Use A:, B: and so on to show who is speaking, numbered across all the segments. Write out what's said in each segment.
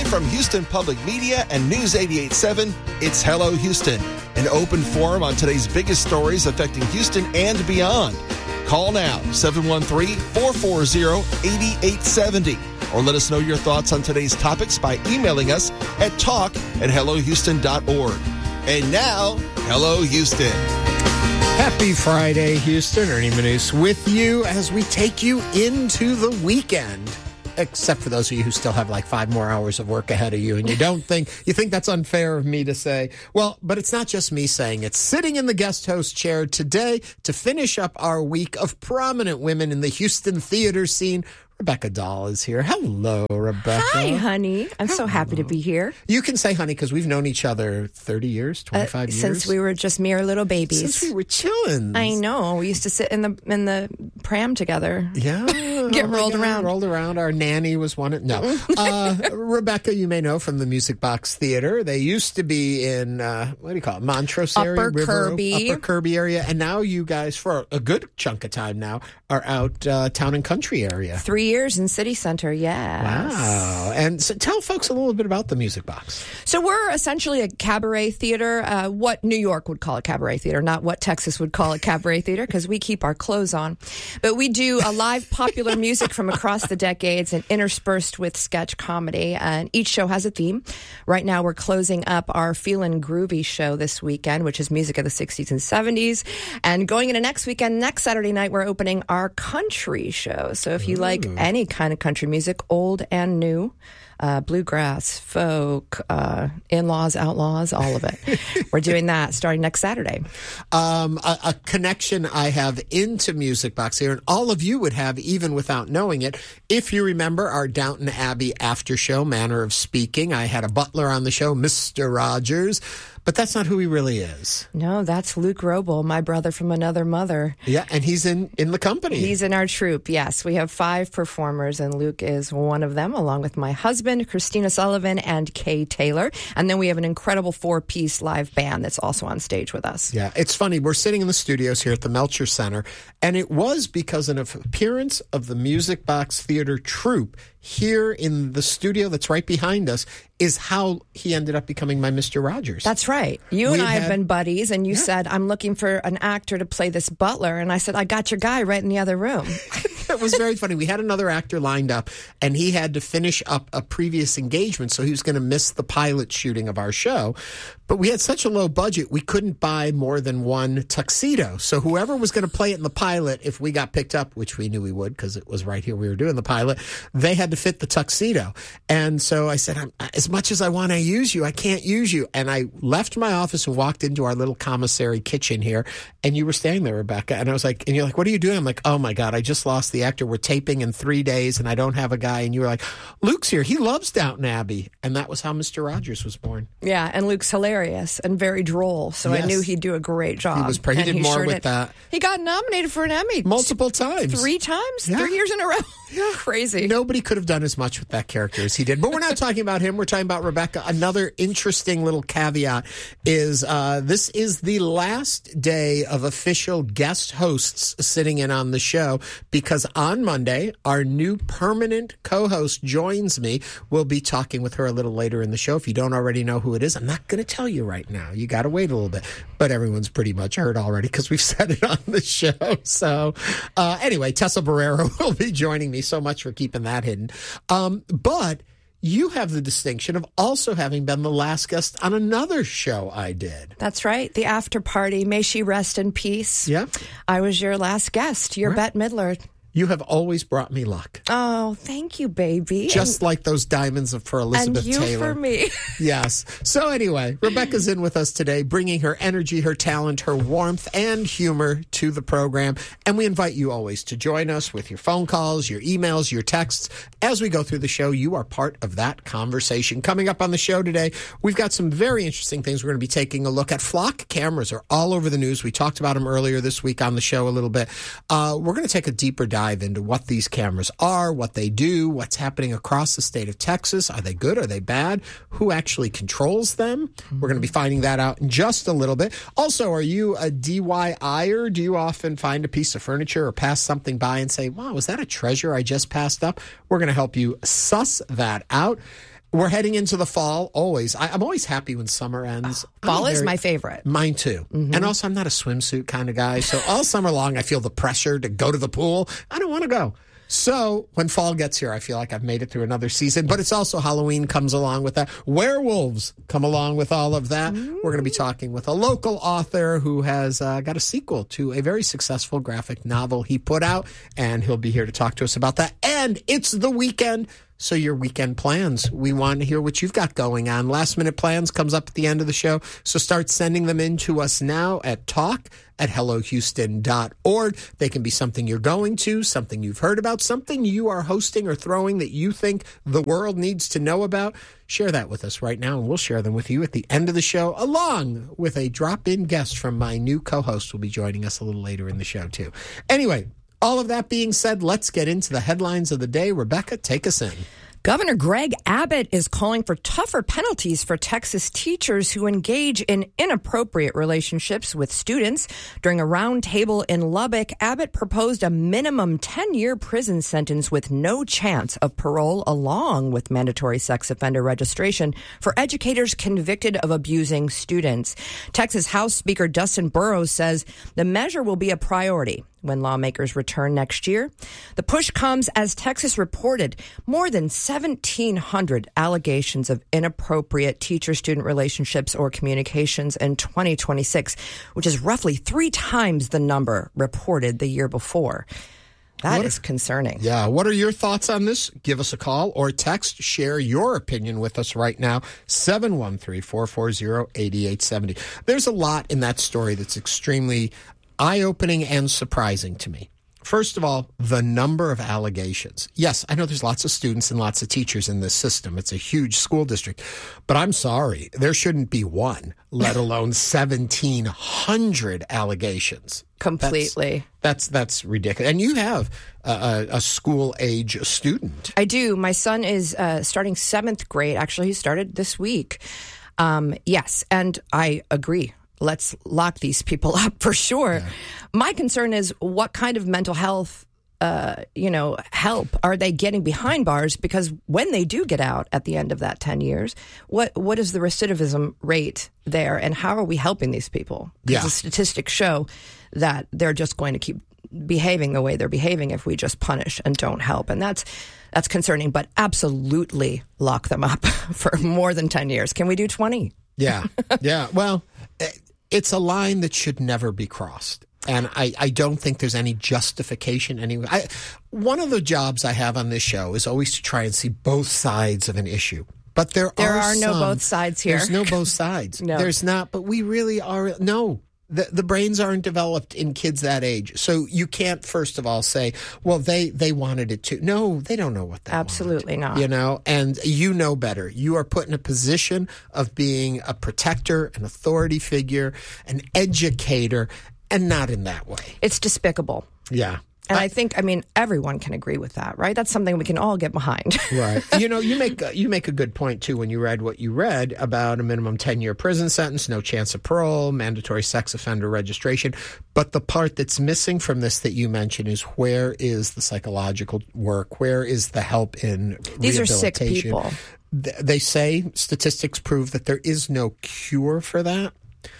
A: from Houston Public Media and News 88.7, it's Hello Houston, an open forum on today's biggest stories affecting Houston and beyond. Call now, 713-440-8870, or let us know your thoughts on today's topics by emailing us at talk@hellohouston.org. And now, Hello Houston.
B: Happy Friday, Houston. Ernie Manus with you as we take you into the weekend. Except for those of you who still have like 5 more hours of work ahead of you, and you think that's unfair of me to say. Well, but it's not just me saying it. Sitting in the guest host chair today to finish up our week of prominent women in the Houston theater scene, Rebecca Dahl is here. Hello, Rebecca.
C: Hi, honey. I'm so happy to be here.
B: You can say honey because we've known each other 30 years, 25 years.
C: Since we were just mere little babies.
B: Since we were chillin'.
C: I know. We used to sit in the pram together.
B: Yeah.
C: Get rolled around.
B: Rolled around. Our nanny was one. No. Rebecca, you may know from the Music Box Theater. They used to be in, what do you call it, Montrose area?
C: Upper
B: Kirby area. And now you guys, for a good chunk of time now, are out town and country area.
C: 3 years in City Center, yes.
B: Wow. And so tell folks a little bit about the Music Box.
C: So we're essentially a cabaret theater, what New York would call a cabaret theater, not what Texas would call a cabaret theater, because we keep our clothes on. But we do a live popular music from across the decades and interspersed with sketch comedy. And each show has a theme. Right now we're closing up our Feelin' Groovy show this weekend, which is music of the 60s and 70s. And going into next weekend, next Saturday night, we're opening our country show. So if you like any kind of country music, old and new, bluegrass, folk, in-laws, outlaws, all of it. We're doing that starting next Saturday.
B: A connection I have into Music Box here, and all of you would have even without knowing it. If you remember our Downton Abbey after show, Manner of Speaking, I had a butler on the show, Mr. Rogers. But that's not who he really is.
C: No, that's Luke Roble, my brother from another mother.
B: Yeah, and he's in the company.
C: He's in our troupe, yes. We have 5 performers, and Luke is one of them, along with my husband, Christina Sullivan, and Kay Taylor. And then we have an incredible 4-piece live band that's also on stage with us.
B: Yeah, it's funny. We're sitting in the studios here at the Melcher Center, and it was because of an appearance of the Music Box Theater troupe here in the studio that's right behind us is how he ended up becoming my Mr. Rogers.
C: That's right. You and I have been buddies, and you said, I'm looking for an actor to play this butler. And I said, I got your guy right in the other room.
B: It was very funny. We had another actor lined up, and he had to finish up a previous engagement, so he was going to miss the pilot shooting of our show. But we had such a low budget, we couldn't buy more than one tuxedo. So whoever was going to play it in the pilot, if we got picked up, which we knew we would because it was right here we were doing the pilot, they had to fit the tuxedo. And so I said, as much as I want to use you, I can't use you. And I left my office and walked into our little commissary kitchen here, and you were standing there, Rebecca. And I was like, and you're like, what are you doing? I'm like, oh my God, I just lost the actor. We're taping in 3 days, and I don't have a guy. And you were like, Luke's here. He loves Downton Abbey. And that was how Mr. Rogers was born.
C: Yeah, and Luke's hilarious and very droll, so
B: yes.
C: I knew he'd do a great job.
B: He did more with that.
C: He got nominated for an Emmy.
B: Multiple times.
C: 3 times?
B: Yeah.
C: 3 years in a row.
B: Yeah.
C: Crazy.
B: Nobody could have done as much with that character as he did. But we're not talking about him. We're talking about Rebecca. Another interesting little caveat is this is the last day of official guest hosts sitting in on the show, because on Monday, our new permanent co-host joins me. We'll be talking with her a little later in the show. If you don't already know who it is, I'm not going to tell you right now. You got to wait a little bit. But everyone's pretty much heard already because we've said it on the show. So anyway, Tessa Barrero will be joining me. So much for keeping that hidden. But you have the distinction of also having been the last guest on another show I did.
C: That's right. The After Party. May she rest in peace.
B: Yeah.
C: I was your last guest. You're
B: right.
C: Bette Midler.
B: You have always brought me luck.
C: Oh, thank you, baby.
B: Just like those diamonds for Elizabeth
C: Taylor. And you
B: Taylor.
C: for me.
B: Yes. So anyway, Rebecca's in with us today, bringing her energy, her talent, her warmth, and humor to the program. And we invite you always to join us with your phone calls, your emails, your texts. As we go through the show, you are part of that conversation. Coming up on the show today, we've got some very interesting things we're going to be taking a look at. Flock cameras are all over the news. We talked about them earlier this week on the show a little bit. We're going to take a deeper dive into what these cameras are, what they do, what's happening across the state of Texas. Are they good? Are they bad? Who actually controls them? We're going to be finding that out in just a little bit. Also, are you a DIYer? Do you often find a piece of furniture or pass something by and say, wow, was that a treasure I just passed up? We're going to help you suss that out. We're heading into the fall, always. I'm always happy when summer ends.
C: Fall is my favorite.
B: Mine too. Mm-hmm. And also, I'm not a swimsuit kind of guy. So all summer long, I feel the pressure to go to the pool. I don't want to go. So when fall gets here, I feel like I've made it through another season. But it's also Halloween comes along with that. Werewolves come along with all of that. We're going to be talking with a local author who has got a sequel to a very successful graphic novel he put out. And he'll be here to talk to us about that. And it's the weekend. So your weekend plans, we want to hear what you've got going on. Last minute plans comes up at the end of the show. So start sending them in to us now at talk@hellohouston.org. They can be something you're going to, something you've heard about, something you are hosting or throwing that you think the world needs to know about. Share that with us right now, and we'll share them with you at the end of the show, along with a drop-in guest from my new co-host who will be joining us a little later in the show, too. Anyway, all of that being said, let's get into the headlines of the day. Rebecca, take us in.
C: Governor Greg Abbott is calling for tougher penalties for Texas teachers who engage in inappropriate relationships with students. During a roundtable in Lubbock, Abbott proposed a minimum 10-year prison sentence with no chance of parole, along with mandatory sex offender registration for educators convicted of abusing students. Texas House Speaker Dustin Burrows says the measure will be a priority when lawmakers return next year. The push comes as Texas reported more than 1,700 allegations of inappropriate teacher-student relationships or communications in 2026, which is roughly 3 times the number reported the year before. That is concerning.
B: Yeah. What are your thoughts on this? Give us a call or text. Share your opinion with us right now. 713-440-8870. There's a lot in that story that's extremely eye-opening and surprising to me. First of all, the number of allegations. Yes, I know there's lots of students and lots of teachers in this system. It's a huge school district. But I'm sorry, there shouldn't be one, let alone 1,700 allegations.
C: Completely.
B: That's ridiculous. And you have a school-age student.
C: I do. My son is starting 7th grade. Actually, he started this week. Yes, and I agree. Let's lock these people up for sure. Yeah. My concern is what kind of mental health, help are they getting behind bars? Because when they do get out at the end of that 10 years, what is the recidivism rate there, and how are we helping these people? Because the statistics show that they're just going to keep behaving the way they're behaving if we just punish and don't help, and that's concerning. But absolutely lock them up for more than 10 years. Can we do 20?
B: Yeah. Well, it's a line that should never be crossed. And I don't think there's any justification anyway. One of the jobs I have on this show is always to try and see both sides of an issue. But there are
C: no both sides here.
B: There's no both sides.
C: No.
B: There's not. But we really are. No. The brains aren't developed in kids that age. So you can't, first of all, say, well, they wanted it too. No, they don't know what they
C: Absolutely
B: wanted,
C: not.
B: And you know better. You are put in a position of being a protector, an authority figure, an educator, and not in that way.
C: It's despicable.
B: Yeah.
C: And I think, everyone can agree with that, right? That's something we can all get behind.
B: Right. You make a good point, too, when you read what you read about a minimum 10-year prison sentence, no chance of parole, mandatory sex offender registration. But the part that's missing from this that you mentioned is, where is the psychological work? Where is the help in
C: These
B: rehabilitation?
C: are sick people.
B: They say statistics prove that there is no cure for that.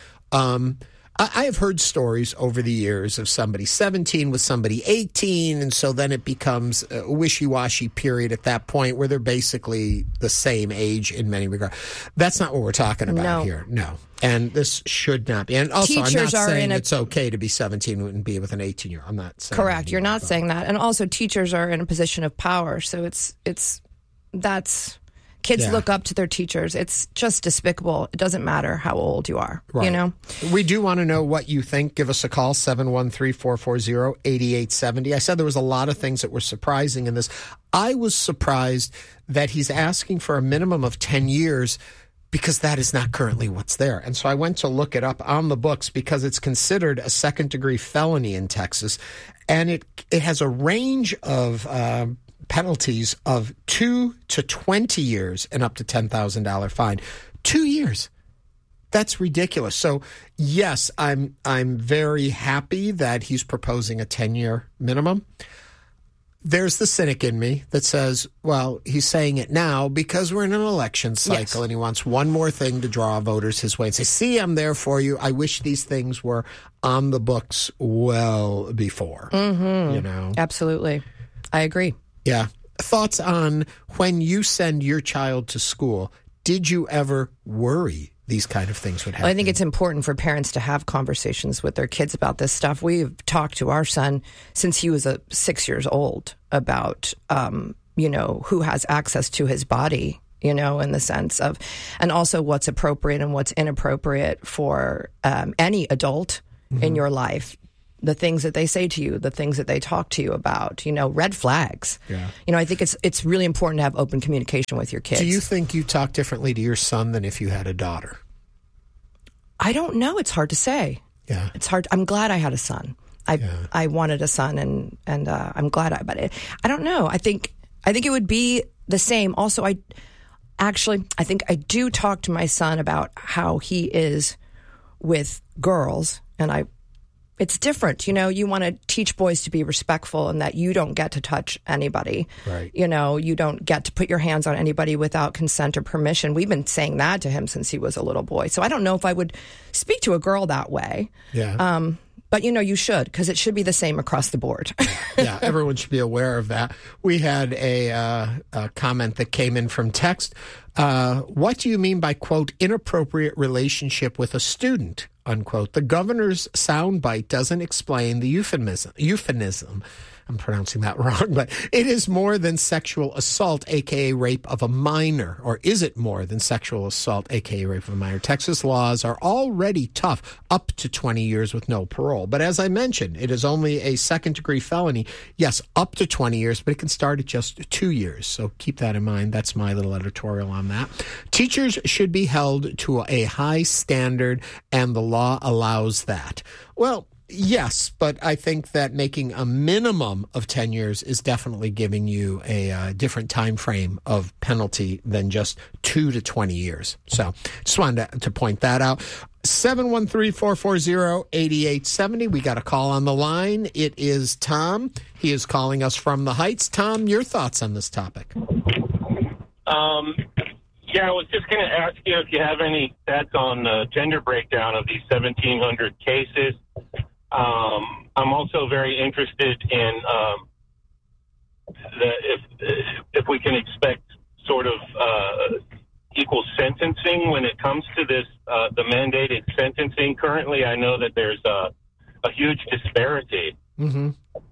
B: I have heard stories over the years of somebody 17 with somebody 18, and so then it becomes a wishy-washy period at that point where they're basically the same age in many regards. That's not what we're talking about here. No. And this should not be. And also,
C: teachers
B: I'm not saying it's okay to be 17 and be with an 18-year-old. I'm not saying
C: correct. You're not saying that. And also, teachers are in a position of power, so kids look up to their teachers. It's just despicable. It doesn't matter how old you are,
B: right. We do want to know what you think. Give us a call, 713-440-8870. I said there was a lot of things that were surprising in this. I was surprised that he's asking for a minimum of 10 years because that is not currently what's there. And so I went to look it up on the books because it's considered a second-degree felony in Texas. And it has a range of penalties of 2 to 20 years and up to $10,000 fine. 2 years. That's ridiculous. So, yes, I'm very happy that he's proposing a 10-year minimum. there's the cynic in me that says, well, he's saying it now because we're in an election cycle,
C: Yes.
B: and he wants one more thing to draw voters his way and say, see, I'm there for you. I wish these things were on the books well before, you know?
C: Absolutely. I agree.
B: Yeah. Thoughts on when you send your child to school, did you ever worry these kind of things would happen?
C: Well, I think it's important for parents to have conversations with their kids about this stuff. We've talked to our son since he was 6 years old about, who has access to his body, in the sense of, and also what's appropriate and what's inappropriate for any adult in your life. The things that they say to you, the things that they talk to you about, red flags.
B: Yeah.
C: I think it's really important to have open communication with your kids.
B: Do you think you talk differently to your son than if you had a daughter?
C: I don't know. It's hard to say.
B: Yeah.
C: It's hard. I'm glad I had a son. I wanted a son, and I'm glad but I don't know. I think it would be the same. Also, I think I do talk to my son about how he is with girls, and it's different. You want to teach boys to be respectful and that you don't get to touch anybody.
B: Right.
C: You don't get to put your hands on anybody without consent or permission. We've been saying that to him since he was a little boy. So I don't know if I would speak to a girl that way.
B: Yeah.
C: But, you should, because it should be the same across the board.
B: Yeah, everyone should be aware of that. We had a comment that came in from text. What do you mean by, quote, inappropriate relationship with a student, unquote? The governor's soundbite doesn't explain the euphemism. I'm pronouncing that wrong, but it is more than sexual assault, a.k.a. rape of a minor. Or is it more than sexual assault, a.k.a. rape of a minor? Texas laws are already tough, up to 20 years with no parole. But as I mentioned, it is only a second-degree felony. Yes, up to 20 years, but it can start at just 2 years. So keep that in mind. That's my little editorial on that. Teachers should be held to a high standard, and the law allows that. Well, yes, but I think that making a minimum of 10 years is definitely giving you a different time frame of penalty than just 2 to 20 years. So just wanted to point that out. 713-440-8870. We got a call on the line. It is Tom. He is calling us from the Heights. Tom, your thoughts on this topic?
D: Yeah, I was just going to ask you if you have any stats on the gender breakdown of these 1,700 cases. I'm also very interested in if we can expect sort of equal sentencing when it comes to this, the mandated sentencing. Currently, I know that there's a huge disparity in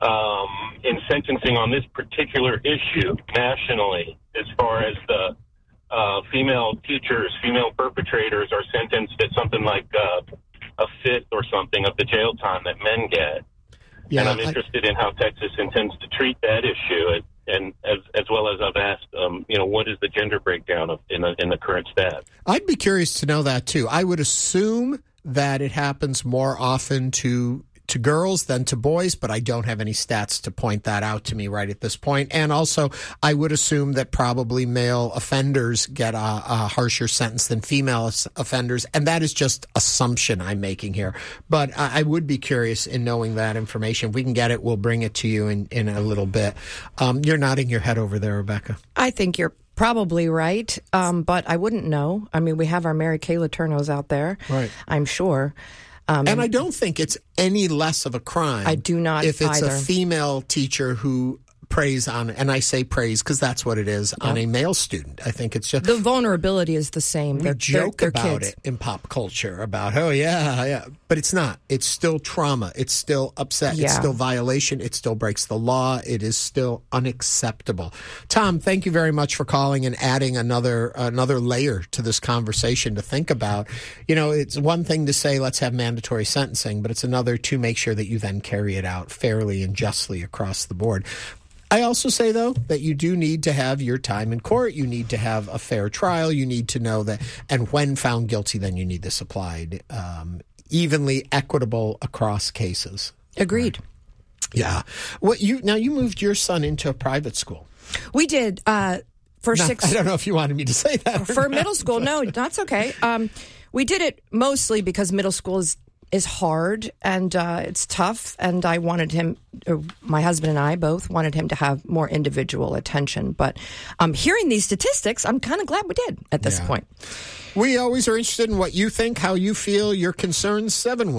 D: sentencing on this particular issue nationally, as far as the female teachers, female perpetrators are sentenced at something like a fifth or something of the jail time that men get. Yeah, and I'm interested in how Texas intends to treat that issue, and as well as I've asked, what is the gender breakdown in the current stat?
B: I'd be curious to know that too. I would assume that it happens more often to girls than to boys, but I don't have any stats to point that out to me right at this point. And also, I would assume that probably male offenders get a harsher sentence than female offenders, and that is just assumption I'm making here. But I would be curious in knowing that information. If we can get it, we'll bring it to you in a little bit. You're nodding your head over there, Rebecca.
C: I think you're probably right, but I wouldn't know. I mean, we have our Mary Kay Letourneaus out there,
B: right?
C: I'm sure.
B: And I don't think it's any less of a crime.
C: I do not
B: if it's
C: either.
B: A female teacher who preys on, and I say praise because that's what it is, on a male student. I think it's just...
C: The vulnerability is the same.
B: We joke about it in pop culture, about, oh, yeah. But it's not. It's still trauma. It's still upset. Yeah. It's still violation. It still breaks the law. It is still unacceptable. Tom, thank you very much for calling and adding another layer to this conversation to think about. It's one thing to say, let's have mandatory sentencing, but it's another to make sure that you then carry it out fairly and justly across the board. I also say, though, that you do need to have your time in court. You need to have a fair trial. You need to know that, and when found guilty, then you need this applied evenly, equitable across cases.
C: Agreed.
B: Yeah. Now you moved your son into a private school.
C: We did for 6.
B: I don't know if you wanted me to say that
C: for middle school. No, that's okay. We did it mostly because middle school is is hard and it's tough. And I wanted him, my husband and I both wanted him to have more individual attention. But hearing these statistics, I'm kind of glad we did at this point.
B: We always are interested in what you think, how you feel, your concerns.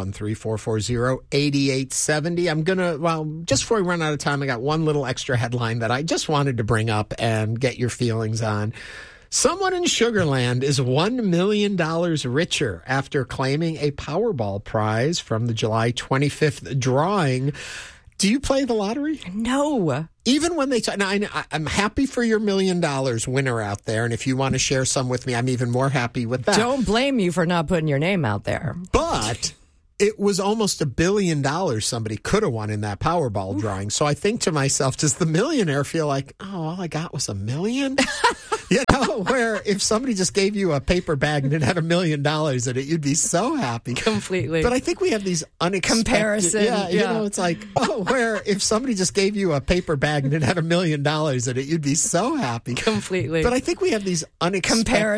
B: 713-440-8870. I'm going to, just before we run out of time, I got one little extra headline that I just wanted to bring up and get your feelings on. Someone in Sugar Land is $1 million richer after claiming a Powerball prize from the July 25th drawing. Do you play the lottery?
C: No.
B: Even when they now, I'm happy for your $1 million winner out there. And if you want to share some with me, I'm even more happy with that.
C: Don't blame you for not putting your name out there.
B: But it was almost $1 billion somebody could have won in that Powerball drawing. So I think to myself, does the millionaire feel like, oh, all I got was $1 million? You know, where if somebody just gave you a paper bag and it had $1 million in it, you'd be so happy.
C: Completely.
B: But I think we have these unexpected
C: comparison.
B: Yeah, you know, it's like, where if somebody just gave you a paper bag and it had $1 million in it, you'd be so happy.
C: Completely.
B: But I think we have these unexpected